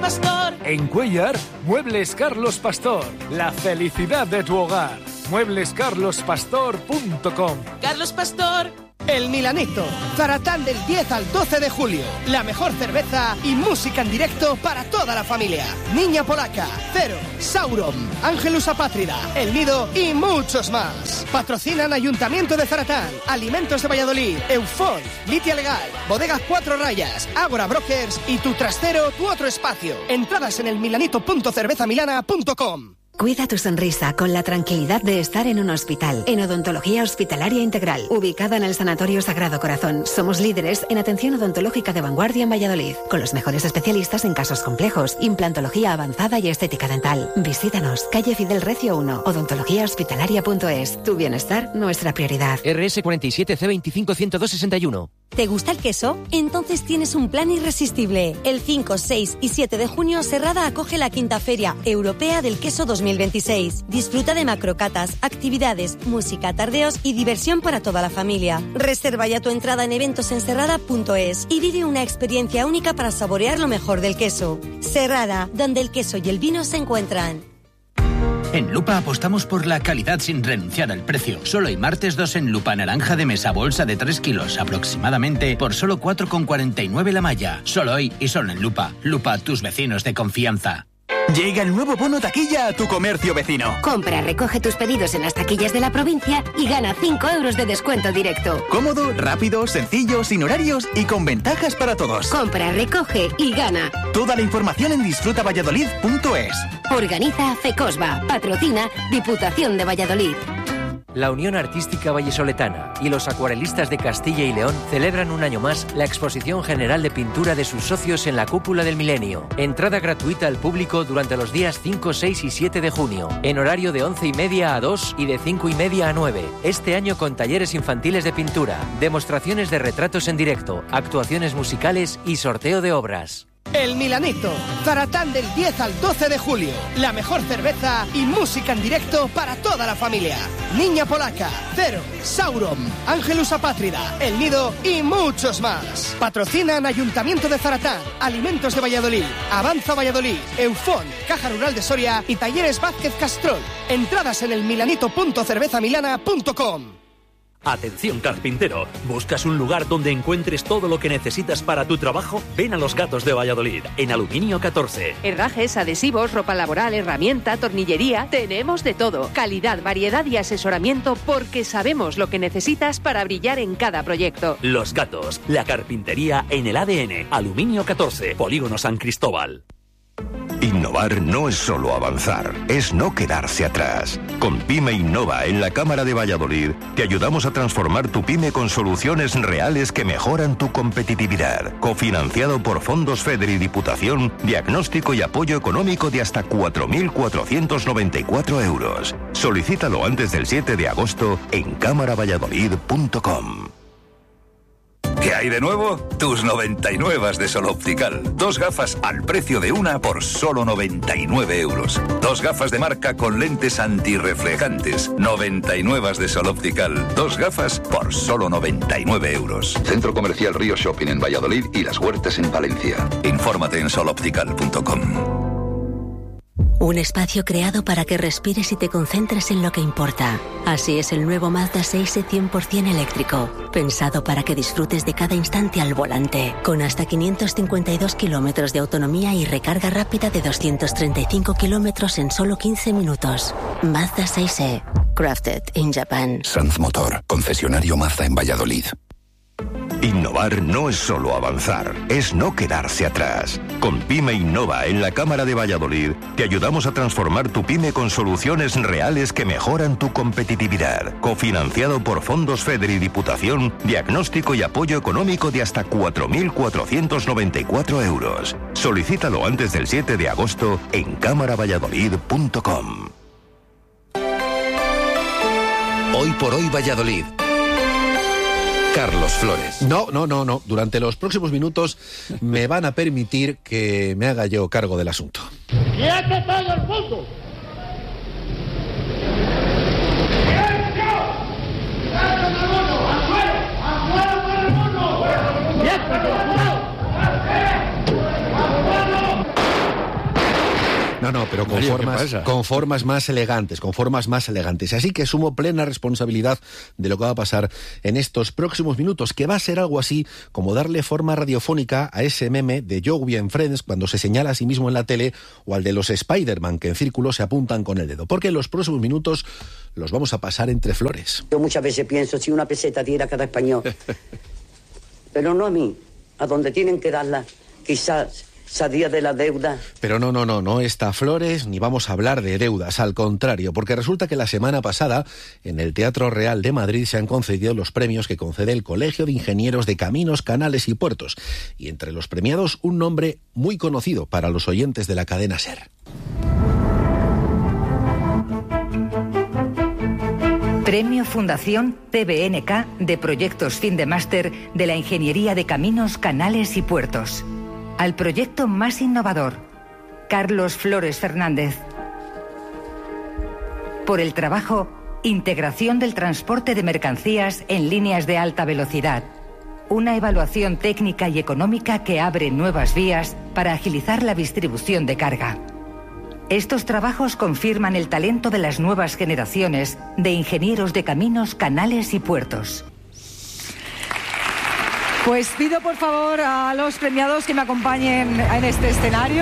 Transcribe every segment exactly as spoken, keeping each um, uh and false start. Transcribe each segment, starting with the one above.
Pastor. En Cuéllar, Muebles Carlos Pastor. La felicidad de tu hogar. muebles carlos pastor punto com. Carlos Pastor. El Milanito, Zaratán del diez al doce de julio. La mejor cerveza y música en directo para toda la familia. Niña Polaca, Cero, Sauron, Ángelus Apátrida, El Nido y muchos más. Patrocinan Ayuntamiento de Zaratán, Alimentos de Valladolid, Eufón, Litia Legal, Bodegas Cuatro Rayas, Ágora Brokers y Tu Trastero, Tu Otro Espacio. Entradas en el milanito punto cerveza milana punto com. Cuida tu sonrisa con la tranquilidad de estar en un hospital. En Odontología Hospitalaria Integral, ubicada en el Sanatorio Sagrado Corazón. Somos líderes en atención odontológica de vanguardia en Valladolid, con los mejores especialistas en casos complejos, implantología avanzada y estética dental. Visítanos, calle Fidel Recio uno, odontología hospitalaria punto es. Tu bienestar, nuestra prioridad. R S cuarenta y siete C veinticinco ciento dos sesenta y uno. ¿Te gusta el queso? Entonces tienes un plan irresistible. El cinco, seis y siete de junio, Serrada acoge la quinta Feria Europea del Queso dos mil veintiséis. Disfruta de macrocatas, actividades, música, tardeos y diversión para toda la familia. Reserva ya tu entrada en eventos en serrada punto es y vive una experiencia única para saborear lo mejor del queso. Serrada, donde el queso y el vino se encuentran. En Lupa apostamos por la calidad sin renunciar al precio. Solo hay martes dos en Lupa naranja de mesa bolsa de tres kilos aproximadamente por solo cuatro con cuarenta y nueve la malla. Solo hoy y solo en Lupa. Lupa, tus vecinos de confianza. Llega el nuevo bono taquilla a tu comercio vecino. Compra, recoge tus pedidos en las taquillas de la provincia y gana cinco euros de descuento directo. Cómodo, rápido, sencillo, sin horarios y con ventajas para todos. Compra, recoge y gana. Toda la información en disfruta valladolid punto es. Organiza FECOSVA. Patrocina Diputación de Valladolid. La Unión Artística Vallesoletana y los acuarelistas de Castilla y León celebran un año más la exposición general de pintura de sus socios en la Cúpula del Milenio. Entrada gratuita al público durante los días cinco, seis y siete de junio, en horario de once y media a dos y de cinco y media a nueve. Este año con talleres infantiles de pintura, demostraciones de retratos en directo, actuaciones musicales y sorteo de obras. El Milanito, Zaratán del diez al doce de julio. La mejor cerveza y música en directo para toda la familia. Niña Polaca, Cero, Sauron, Ángelus Apátrida, El Nido y muchos más. Patrocinan Ayuntamiento de Zaratán, Alimentos de Valladolid, Avanza Valladolid, Eufón, Caja Rural de Soria y Talleres Vázquez Castrol. Entradas en el milanito punto cerveza milana punto com. Atención carpintero, ¿buscas un lugar donde encuentres todo lo que necesitas para tu trabajo? Ven a Los Gatos de Valladolid, en Aluminio catorce. Herrajes, adhesivos, ropa laboral, herramienta, tornillería, tenemos de todo. Calidad, variedad y asesoramiento porque sabemos lo que necesitas para brillar en cada proyecto. Los Gatos, la carpintería en el A D N. Aluminio catorce, Polígono San Cristóbal. Innovar no es solo avanzar, es no quedarse atrás. Con Pyme Innova en la Cámara de Valladolid te ayudamos a transformar tu pyme con soluciones reales que mejoran tu competitividad. Cofinanciado por Fondos FEDER y Diputación, diagnóstico y apoyo económico de hasta cuatro mil cuatrocientos noventa y cuatro euros. Solicítalo antes del siete de agosto en cámara valladolid punto com. ¿Qué hay de nuevo? Tus noventa y nueve de Sol Optical. Dos gafas al precio de una por solo noventa y nueve euros. Dos gafas de marca con lentes antirreflejantes. noventa y nueve de Sol Optical. Dos gafas por solo noventa y nueve euros. Centro Comercial Río Shopping en Valladolid y Las Huertas en Valencia. Infórmate en sol optical punto com. Un espacio creado para que respires y te concentres en lo que importa. Así es el nuevo Mazda seis e cien por ciento eléctrico, pensado para que disfrutes de cada instante al volante, con hasta quinientos cincuenta y dos kilómetros de autonomía y recarga rápida de doscientos treinta y cinco kilómetros en solo quince minutos. Mazda seis e, crafted in Japan. Sanz Motor, concesionario Mazda en Valladolid. Innovar no es solo avanzar, es no quedarse atrás. Con Pyme Innova en la Cámara de Valladolid te ayudamos a transformar tu pyme con soluciones reales que mejoran tu competitividad. Cofinanciado por Fondos FEDER y Diputación, diagnóstico y apoyo económico de hasta cuatro mil cuatrocientos noventa y cuatro euros. Solicítalo antes del siete de agosto en cámara valladolid punto com. Hoy por hoy Valladolid. Carlos Flores. No, no, no, no. Durante los próximos minutos me van a permitir que me haga yo cargo del asunto. ¡Quieto todo el mundo! ¡Silencio! ¡Quieto todo el mundo! ¡Afuera! ¡Afuera todo el mundo! ¡Quieto! ¡Cuidado! ¡Afuera! No, no, pero con, Mario, formas, con formas más elegantes, con formas más elegantes. Así que asumo plena responsabilidad de lo que va a pasar en estos próximos minutos, que va a ser algo así como darle forma radiofónica a ese meme de Joey en Friends cuando se señala a sí mismo en la tele, o al de los Spider-Man que en círculo se apuntan con el dedo. Porque en los próximos minutos los vamos a pasar entre flores. Yo muchas veces pienso si una peseta diera cada español, pero no a mí, a donde tienen que darla, quizás salía de la deuda. Pero no, no, no, no está Flores, ni vamos a hablar de deudas, al contrario, porque resulta que la semana pasada en el Teatro Real de Madrid se han concedido los premios que concede el Colegio de Ingenieros de Caminos, Canales y Puertos, y entre los premiados un nombre muy conocido para los oyentes de la cadena SER. Premio Fundación T B N K de Proyectos Fin de Máster de la Ingeniería de Caminos, Canales y Puertos. Al proyecto más innovador, Carlos Flores Fernández. Por el trabajo, integración del transporte de mercancías en líneas de alta velocidad. Una evaluación técnica y económica que abre nuevas vías para agilizar la distribución de carga. Estos trabajos confirman el talento de las nuevas generaciones de ingenieros de caminos, canales y puertos. Pues pido por favor a los premiados que me acompañen en este escenario.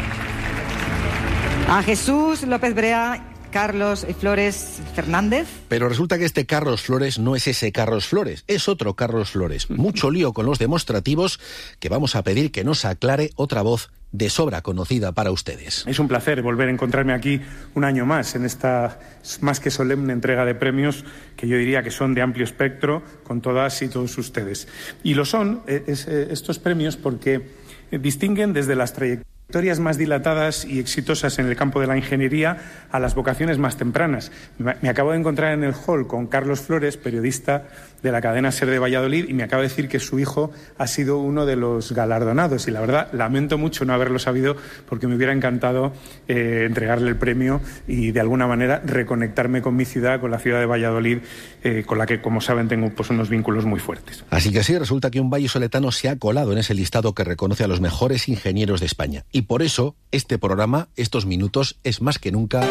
A Jesús López Brea, Carlos Flores Fernández. Pero resulta que este Carlos Flores no es ese Carlos Flores, es otro Carlos Flores. Mucho lío con los demostrativos, que vamos a pedir que nos aclare otra voz de sobra conocida para ustedes. Es un placer volver a encontrarme aquí un año más en esta más que solemne entrega de premios que yo diría que son de amplio espectro con todas y todos ustedes. Y lo son es, estos premios porque distinguen desde las trayectorias más dilatadas y exitosas en el campo de la ingeniería a las vocaciones más tempranas. Me acabo de encontrar en el hall con Carlos Flores, periodista de la cadena SER de Valladolid, y me acaba de decir que su hijo ha sido uno de los galardonados, y la verdad lamento mucho no haberlo sabido, porque me hubiera encantado eh, entregarle el premio y de alguna manera reconectarme con mi ciudad, con la ciudad de Valladolid, eh, con la que, como saben, tengo pues unos vínculos muy fuertes. Así que sí, resulta que un vallisoletano se ha colado en ese listado que reconoce a los mejores ingenieros de España. Y por eso, este programa, estos minutos, es más que nunca...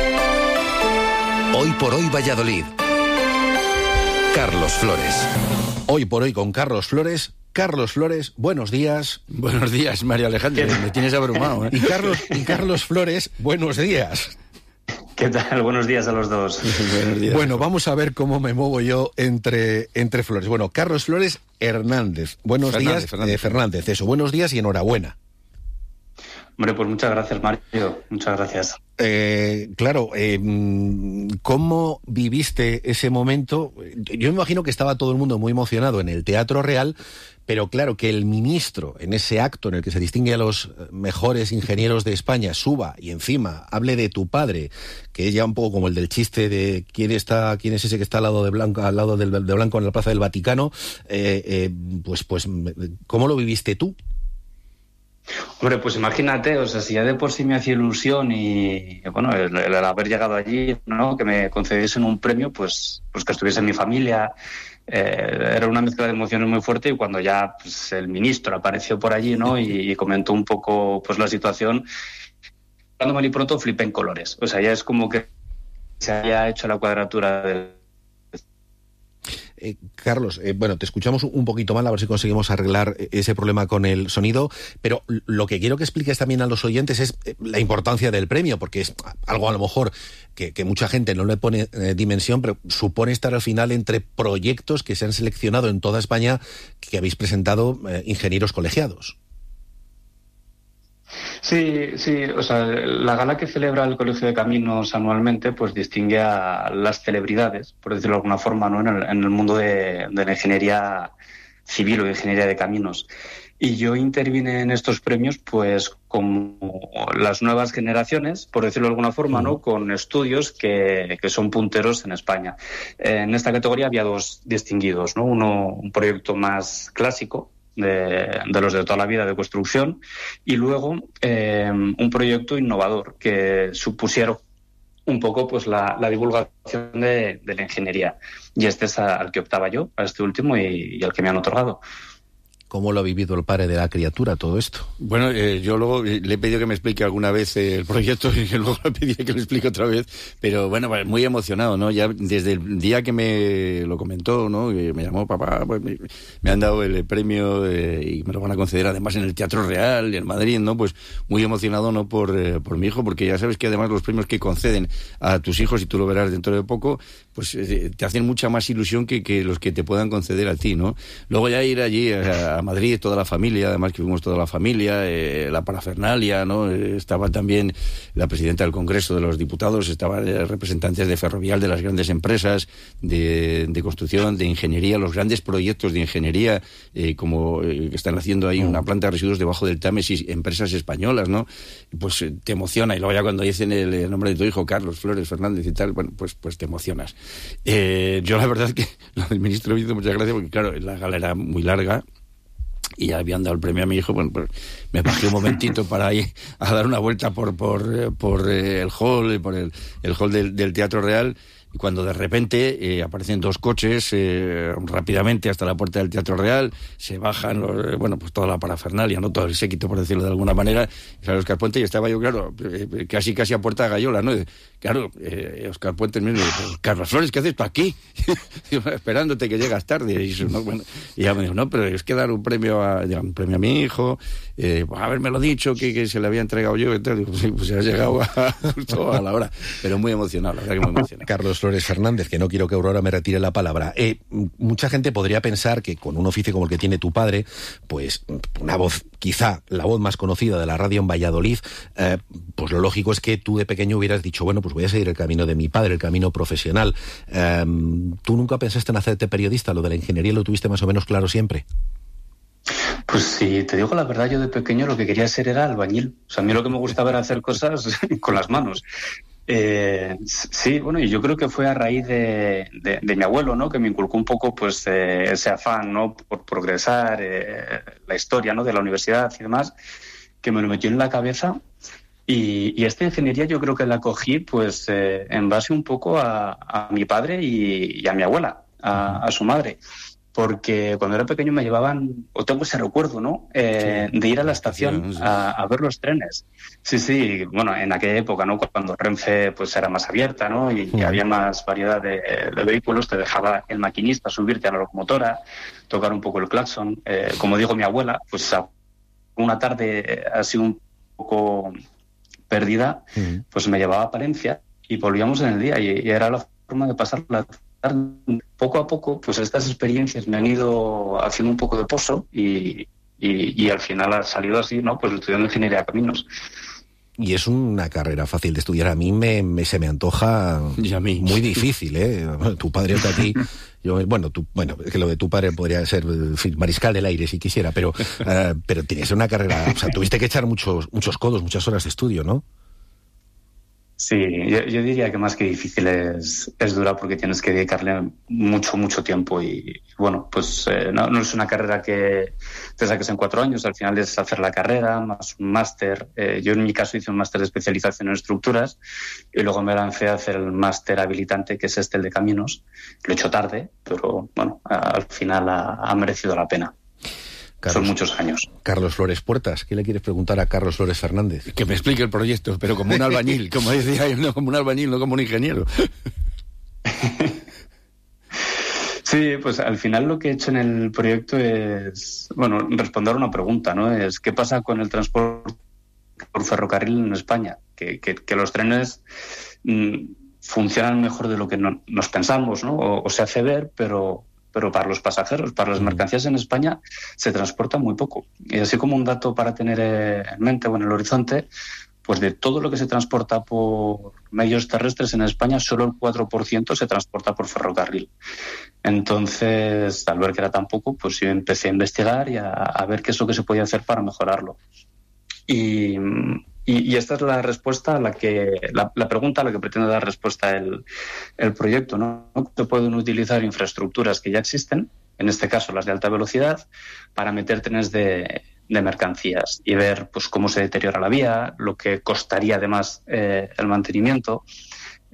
Hoy por hoy Valladolid. Carlos Flores. Hoy por hoy con Carlos Flores. Carlos Flores, buenos días. Buenos días, Mario Alejandro. Me tienes abrumado, ¿eh? Y Carlos, y Carlos Flores, buenos días. ¿Qué tal? Buenos días a los dos. Buenos días. Bueno, vamos a ver cómo me muevo yo entre, entre Flores. Bueno, Carlos Flores Hernández. Buenos Fernández, días, Fernández. Eh, Fernández. Eso, buenos días y enhorabuena. Hombre, pues muchas gracias, Mario. Muchas gracias. Eh, claro, eh, ¿cómo viviste ese momento? Yo me imagino que estaba todo el mundo muy emocionado en el Teatro Real, pero claro, que el ministro, en ese acto en el que se distingue a los mejores ingenieros de España, suba y encima hable de tu padre, que es ya un poco como el del chiste de quién está, quién es ese que está al lado de Blanco, al lado del, de Blanco en la Plaza del Vaticano, eh, eh, pues, pues, ¿cómo lo viviste tú? Hombre, pues imagínate, o sea, si ya de por sí me hacía ilusión y, bueno, el, el haber llegado allí, ¿no?, que me concediesen un premio, pues, pues que estuviese en mi familia, eh, era una mezcla de emociones muy fuerte, y cuando ya pues, el ministro apareció por allí, ¿no?, y, y comentó un poco pues la situación, cuando me li pronto flipé en colores, o sea, ya es como que se haya hecho la cuadratura del... Eh, Carlos, eh, bueno, te escuchamos un poquito mal, a ver si conseguimos arreglar ese problema con el sonido, pero lo que quiero que expliques también a los oyentes es la importancia del premio, porque es algo a lo mejor que, que mucha gente no le pone eh, dimensión, pero supone estar al final entre proyectos que se han seleccionado en toda España, que habéis presentado eh, ingenieros colegiados. Sí, sí, o sea, la gala que celebra el Colegio de Caminos anualmente pues distingue a las celebridades, por decirlo de alguna forma, ¿no?, en el, en el mundo de, de la ingeniería civil o de ingeniería de caminos. Y yo intervine en estos premios pues como las nuevas generaciones, por decirlo de alguna forma, ¿no?, con estudios que, que son punteros en España. En esta categoría había dos distinguidos, ¿no? Uno, un proyecto más clásico, De, de los de toda la vida de construcción, y luego eh, un proyecto innovador que supusiera un poco pues la, la divulgación de, de la ingeniería, y este es al que optaba yo, a este último, y, y al que me han otorgado. ¿Cómo lo ha vivido el padre de la criatura todo esto? Bueno, eh, yo luego le he pedido que me explique alguna vez eh, el proyecto y luego le pedí que lo explique otra vez, pero bueno, muy emocionado, ¿no? Ya desde el día que me lo comentó, ¿no? Que me llamó papá, pues me, me han dado el premio eh, y me lo van a conceder además en el Teatro Real en Madrid, ¿no? Pues muy emocionado, ¿no? Por, eh, por mi hijo, porque ya sabes que además los premios que conceden a tus hijos, y tú lo verás dentro de poco, pues eh, te hacen mucha más ilusión que, que los que te puedan conceder a ti, ¿no? Luego ya ir allí a, a Madrid, toda la familia, además que fuimos toda la familia, eh, la parafernalia, ¿no? Eh, estaba también la presidenta del Congreso de los Diputados, estaban eh, representantes de Ferrovial, de las grandes empresas de, de construcción, de ingeniería, los grandes proyectos de ingeniería, eh, como eh, que están haciendo ahí una planta de residuos debajo del Támesis, empresas españolas, ¿no? Pues eh, te emociona, y luego ya cuando dicen el, el nombre de tu hijo, Carlos Flores Fernández y tal, bueno, pues, pues te emocionas. Eh, yo la verdad es que lo del ministro me hizo mucha gracia, porque claro, la gala era muy larga, y ya habían dado el premio a mi hijo. Bueno, pues me bajé un momentito para ir a dar una vuelta por por, por eh, el hall, por el, el hall del, del Teatro Real, y cuando de repente eh, aparecen dos coches eh, rápidamente hasta la puerta del Teatro Real, se bajan, los, bueno, pues toda la parafernalia, no todo el séquito, por decirlo de alguna manera, y sale Óscar Puente, y estaba yo, claro, eh, casi casi a puerta de Gallola, ¿no? Claro, eh, Óscar Puente mismo, pues, Carlos Flores, ¿qué haces tú aquí? Esperándote que llegas tarde. Y, eso, ¿no? Bueno, y ya me dijo, no, pero es que dar un premio a, un premio a mi hijo, eh, pues, haberme lo dicho, que, que se le había entregado yo, entonces, digo, sí, pues se ha llegado a, justo a la hora, pero muy emocionado, la verdad que muy emocionado. Carlos Flores Fernández, que no quiero que Aurora me retire la palabra. Eh, mucha gente podría pensar que con un oficio como el que tiene tu padre, pues una voz, quizá la voz más conocida de la radio en Valladolid, eh, pues lo lógico es que tú de pequeño hubieras dicho, bueno, pues voy a seguir el camino de mi padre, el camino profesional. Eh, ¿Tú nunca pensaste en hacerte periodista? ¿Lo de la ingeniería lo tuviste más o menos claro siempre? Pues si te digo la verdad, yo de pequeño lo que quería ser era albañil. O sea, a mí lo que me gustaba era hacer cosas con las manos. Eh, sí, bueno, y yo creo que fue a raíz de, de, de mi abuelo, ¿no? Que me inculcó un poco, pues, eh, ese afán, ¿no? Por progresar, eh, la historia, ¿no? De la universidad y demás, que me lo metió en la cabeza. Y, y esta ingeniería yo creo que la cogí, pues, eh, en base un poco a, a mi padre y, y a mi abuela, a, a su madre. Porque cuando era pequeño me llevaban, o tengo ese recuerdo, ¿no? Eh, sí, de ir a la estación sí, sí. A, a ver los trenes. Sí, sí, bueno, en aquella época, ¿no? Cuando Renfe pues era más abierta, ¿no? Y, sí. y había más variedad de, de vehículos, te dejaba el maquinista subirte a la locomotora, tocar un poco el claxon. Eh, como digo mi abuela, pues una tarde así un poco perdida, sí. pues me llevaba a Palencia y volvíamos en el día y, y era la forma de pasar la poco a poco, pues estas experiencias me han ido haciendo un poco de pozo y, y, y al final ha salido así, ¿no? Pues estudiando ingeniería de caminos. Y es una carrera fácil de estudiar. A mí me, me se me antoja y a mí. muy difícil, ¿eh? Tu padre está aquí. Yo, bueno, tú, bueno, es que lo de tu padre podría ser en fin, mariscal del aire si quisiera, pero, uh, pero tienes una carrera, o sea, tuviste que echar muchos, muchos codos, muchas horas de estudio, ¿no? Sí, yo, yo diría que más que difícil es, es dura porque tienes que dedicarle mucho, mucho tiempo y, bueno, pues eh, no, no es una carrera que te saques en cuatro años, al final es hacer la carrera, más un máster. Eh, yo en mi caso hice un máster de especialización en estructuras y luego me lancé a hacer el máster habilitante, que es este, el de caminos. Lo he hecho tarde, pero bueno, a, al final ha, ha merecido la pena. Carlos, son muchos años. Carlos Flores Puertas, ¿qué le quieres preguntar a Carlos Flores Fernández? Que me explique el proyecto, pero como un albañil, como decía yo, no como un albañil, no como un ingeniero. Sí, pues al final lo que he hecho en el proyecto es, bueno, responder a una pregunta, ¿no? Es ¿qué pasa con el transporte por ferrocarril en España? Que, que, que los trenes mmm, funcionan mejor de lo que no, nos pensamos, ¿no? O, o se hace ver, pero... pero para los pasajeros, para las mercancías en España se transporta muy poco. Y así como un dato para tener en mente o en el horizonte, pues de todo lo que se transporta por medios terrestres en España, solo el cuatro por ciento se transporta por ferrocarril. Entonces, al ver que era tan poco, pues yo empecé a investigar y a, a ver qué es lo que se podía hacer para mejorarlo. Y... Y, y esta es la respuesta a la que, la, la pregunta a la que pretende dar respuesta el, el proyecto, ¿no? Se pueden utilizar infraestructuras que ya existen, en este caso las de alta velocidad, para meter trenes de, de mercancías y ver pues cómo se deteriora la vía, lo que costaría además eh, el mantenimiento,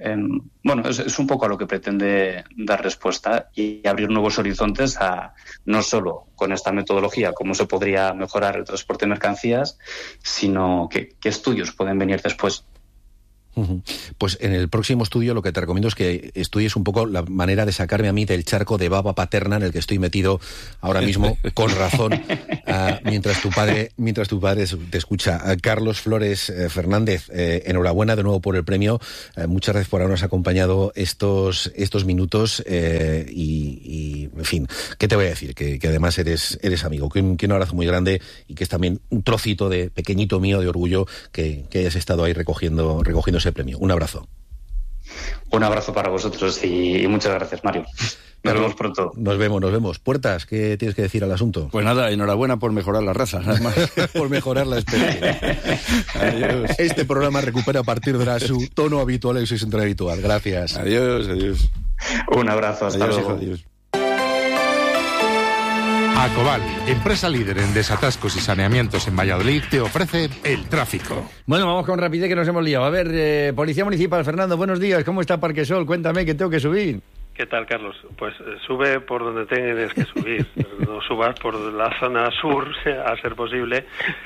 Eh, bueno, es, es un poco a lo que pretende dar respuesta y abrir nuevos horizontes a no solo con esta metodología cómo se podría mejorar el transporte de mercancías, sino qué estudios pueden venir después. Pues en el próximo estudio lo que te recomiendo es que estudies un poco la manera de sacarme a mí del charco de baba paterna en el que estoy metido ahora mismo, con razón, uh, mientras tu padre mientras tu padre te escucha. Uh, Carlos Flores eh, Fernández, eh, enhorabuena de nuevo por el premio. Uh, muchas gracias por habernos acompañado estos estos minutos eh, y, y, en fin, ¿qué te voy a decir? Que, que además eres eres amigo. Que un, que un abrazo muy grande y que es también un trocito de pequeñito mío de orgullo que, que hayas estado ahí recogiendo recogiendo ese premio. Un abrazo. Un abrazo para vosotros y, y muchas gracias, Mario. Nos vemos pronto. Nos vemos, nos vemos. Puertas, ¿qué tienes que decir al asunto? Pues nada, enhorabuena por mejorar la raza, nada más. Por mejorar la especie. Adiós. Este programa recupera a partir de ahora su tono habitual y su centro habitual. Gracias. Adiós, adiós. Un abrazo, hasta adiós, luego. Hijo, adiós. Acobal, empresa líder en desatascos y saneamientos en Valladolid, te ofrece el tráfico. Bueno, vamos con rapidez que nos hemos liado. A ver, eh, Policía Municipal, Fernando, buenos días. ¿Cómo está Parquesol? Cuéntame que tengo que subir. ¿Qué tal, Carlos? Pues eh, sube por donde tienes que subir. No subas por la zona sur, a ser posible.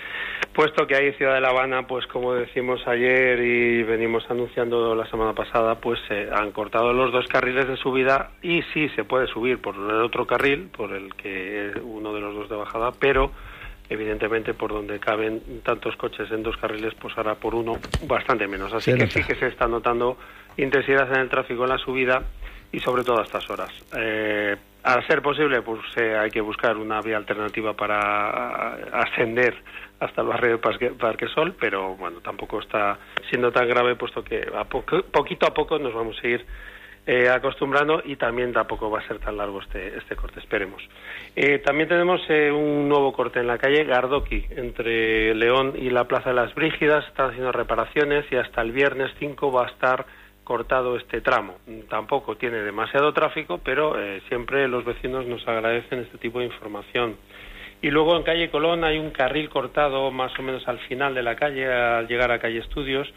Puesto que ahí en Ciudad de La Habana, pues como decimos ayer y venimos anunciando la semana pasada, pues se eh, han cortado los dos carriles de subida y sí se puede subir por el otro carril, por el que es uno de los dos de bajada, pero evidentemente por donde caben tantos coches en dos carriles, pues ahora por uno bastante menos. Así que sí que se está notando intensidad en el tráfico en la subida y sobre todo a estas horas. Eh, a ser posible, pues eh, hay que buscar una vía alternativa para ascender hasta el barrio de Parque, Parquesol, pero bueno, tampoco está siendo tan grave, puesto que a poco, poquito a poco nos vamos a ir eh, acostumbrando y también tampoco va a ser tan largo este, este corte, esperemos. Eh, también tenemos eh, un nuevo corte en la calle Gardoqui, entre León y la Plaza de las Brígidas. Están haciendo reparaciones y hasta el viernes cinco va a estar cortado este tramo. Tampoco tiene demasiado tráfico, pero eh, siempre los vecinos nos agradecen este tipo de información. Y luego en calle Colón hay un carril cortado más o menos al final de la calle, al llegar a calle Estudios.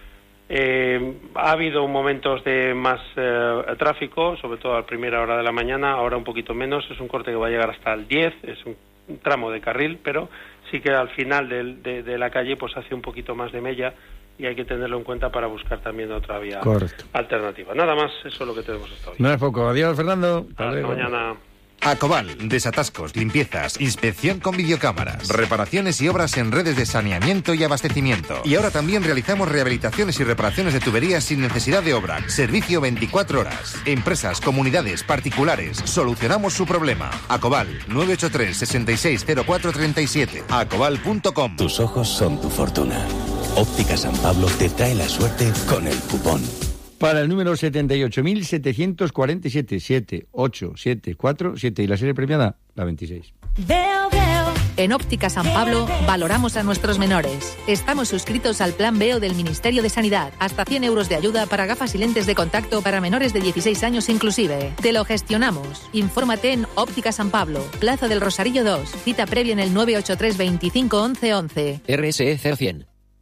Eh, ha habido momentos de más eh, tráfico, sobre todo a primera hora de la mañana, ahora un poquito menos. Es un corte que va a llegar hasta el diez, es un, un tramo de carril, pero sí que al final de, de, de la calle pues hace un poquito más de mella y hay que tenerlo en cuenta para buscar también otra vía Correcto. alternativa. Nada más, eso es lo que tenemos hasta hoy. No es poco. Adiós, Fernando. Hasta, hasta mañana. Acobal, desatascos, limpiezas, inspección con videocámaras, reparaciones y obras en redes de saneamiento y abastecimiento. Y ahora también realizamos rehabilitaciones y reparaciones de tuberías sin necesidad de obra. Servicio veinticuatro horas. Empresas, comunidades, particulares. Solucionamos su problema. Acobal, nueve ocho tres, seis seis cero cuatro tres siete. acobal punto com. Tus ojos son tu fortuna. Óptica San Pablo te trae la suerte con el cupón. Para el número setenta y ocho mil setecientos cuarenta y siete, siete ocho siete cuatro siete y la serie premiada, la veintiséis. Veo, veo. En Óptica San Pablo valoramos a nuestros menores. Estamos suscritos al Plan Veo del Ministerio de Sanidad. Hasta cien euros de ayuda para gafas y lentes de contacto para menores de dieciséis años inclusive. Te lo gestionamos. Infórmate en Óptica San Pablo, Plaza del Rosarillo dos. Cita previa en el nueve ocho tres veinticinco once once. R S E cero cien.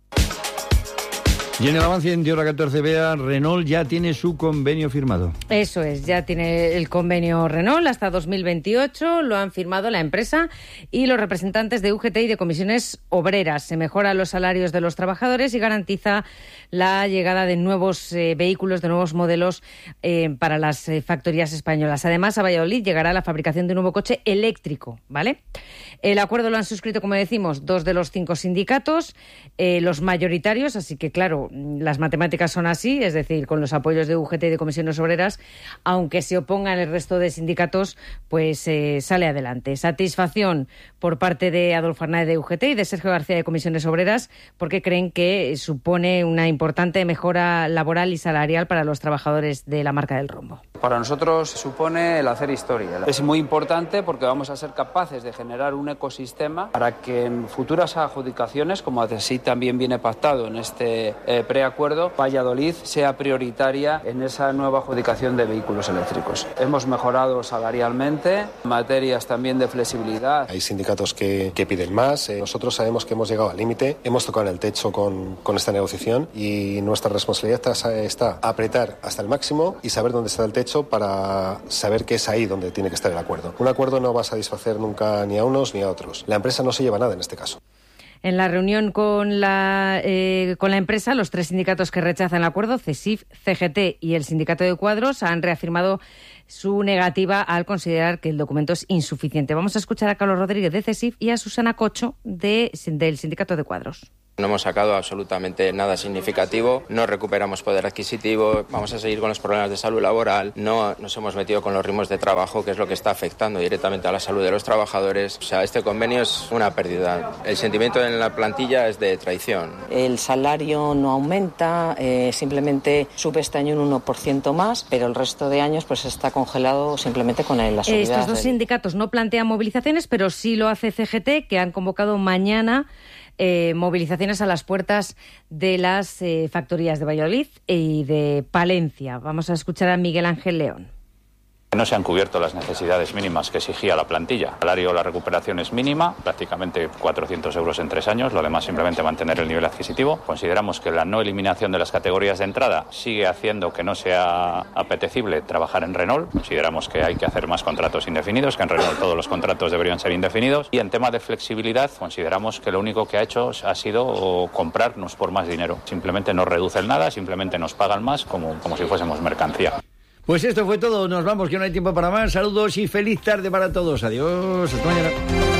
Y en el avance de hora catorce, vea, Renault ya tiene su convenio firmado. Eso es, ya tiene el convenio Renault hasta dos mil veintiocho, lo han firmado la empresa y los representantes de U G T y de comisiones obreras. Se mejoran los salarios de los trabajadores y garantiza la llegada de nuevos eh, vehículos, de nuevos modelos eh, para las eh, factorías españolas. Además, a Valladolid llegará la fabricación de un nuevo coche eléctrico, ¿vale? El acuerdo lo han suscrito, como decimos, dos de los cinco sindicatos, eh, los mayoritarios, así que, claro, las matemáticas son así, es decir, con los apoyos de U G T y de comisiones obreras, aunque se opongan el resto de sindicatos, pues eh, sale adelante. Satisfacción por parte de Adolfo Hernández de U G T y de Sergio García de comisiones obreras, porque creen que supone una importante mejora laboral y salarial para los trabajadores de la marca del Rombo. Para nosotros supone el hacer historia. Es muy importante porque vamos a ser capaces de generar un ecosistema para que en futuras adjudicaciones, como así también viene pactado en este eh, preacuerdo, Valladolid sea prioritaria en esa nueva adjudicación de vehículos eléctricos. Hemos mejorado salarialmente, materias también de flexibilidad. Hay sindicatos que, que piden más, eh, nosotros sabemos que hemos llegado al límite, hemos tocado en el techo con, con esta negociación y nuestra responsabilidad está, está apretar hasta el máximo y saber dónde está el techo para saber que es ahí donde tiene que estar el acuerdo. Un acuerdo no va a satisfacer nunca ni a unos ni a otros. La empresa no se lleva nada en este caso. En la reunión con la, eh, con la empresa, los tres sindicatos que rechazan el acuerdo, CESIF, C G T y el Sindicato de Cuadros, han reafirmado su negativa al considerar que el documento es insuficiente. Vamos a escuchar a Carlos Rodríguez de CESIF y a Susana Cocho de, del Sindicato de Cuadros. No hemos sacado absolutamente nada significativo, no recuperamos poder adquisitivo, vamos a seguir con los problemas de salud laboral, no nos hemos metido con los ritmos de trabajo, que es lo que está afectando directamente a la salud de los trabajadores. O sea, este convenio es una pérdida. El sentimiento en la plantilla es de traición. El salario no aumenta, eh, simplemente sube este año un uno por ciento más, pero el resto de años pues está congelado simplemente con el, la subida. Estos dos del... sindicatos no plantean movilizaciones, pero sí lo hace C G T, que han convocado mañana Eh, movilizaciones a las puertas de las eh, factorías de Valladolid y de Palencia. Vamos a escuchar a Miguel Ángel León. No se han cubierto las necesidades mínimas que exigía la plantilla. El salario, la recuperación es mínima, prácticamente cuatrocientos euros en tres años, lo demás simplemente mantener el nivel adquisitivo. Consideramos que la no eliminación de las categorías de entrada sigue haciendo que no sea apetecible trabajar en Renault. Consideramos que hay que hacer más contratos indefinidos, que en Renault todos los contratos deberían ser indefinidos. Y en tema de flexibilidad, consideramos que lo único que ha hecho ha sido comprarnos por más dinero. Simplemente nos reducen nada, simplemente nos pagan más como, como si fuésemos mercancía. Pues esto fue todo, nos vamos, que no hay tiempo para más. Saludos y feliz tarde para todos. Adiós, hasta mañana.